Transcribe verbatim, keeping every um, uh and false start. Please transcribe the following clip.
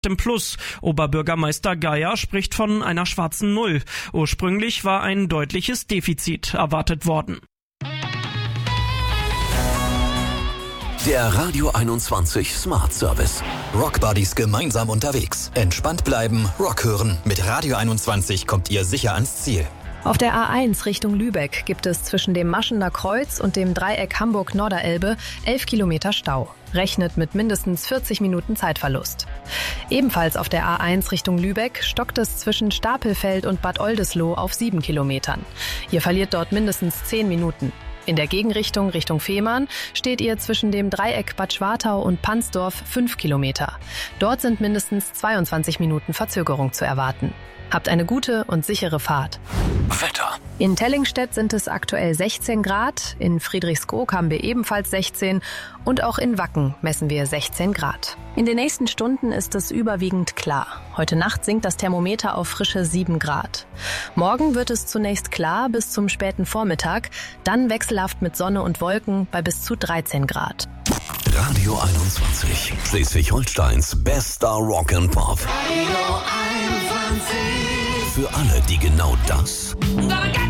im Plus. Oberbürgermeister Geier spricht von einer schwarzen Null. Ursprünglich war ein deutliches Defizit erwartet worden. Der Radio einundzwanzig Smart Service. Rockbuddies gemeinsam unterwegs. Entspannt bleiben, Rock hören. Mit Radio einundzwanzig kommt ihr sicher ans Ziel. Auf der A eins Richtung Lübeck gibt es zwischen dem Maschener Kreuz und dem Dreieck Hamburg-Norderelbe elf Kilometer Stau. Rechnet mit mindestens vierzig Minuten Zeitverlust. Ebenfalls auf der A eins Richtung Lübeck stockt es zwischen Stapelfeld und Bad Oldesloe auf sieben Kilometern. Ihr verliert dort mindestens zehn Minuten. In der Gegenrichtung Richtung Fehmarn steht ihr zwischen dem Dreieck Bad Schwartau und Pansdorf fünf Kilometer. Dort sind mindestens zweiundzwanzig Minuten Verzögerung zu erwarten. Habt eine gute und sichere Fahrt. Wetter. In Tellingstedt sind es aktuell sechzehn Grad, in Friedrichskoog haben wir ebenfalls sechzehn und auch in Wacken messen wir sechzehn Grad. In den nächsten Stunden ist es überwiegend klar. Heute Nacht sinkt das Thermometer auf frische sieben Grad. Morgen wird es zunächst klar bis zum späten Vormittag, dann wechselhaft mit Sonne und Wolken bei bis zu dreizehn Grad. Radio einundzwanzig, Schleswig-Holsteins bester Rock and Pop. Radio einundzwanzig. Für alle, die genau das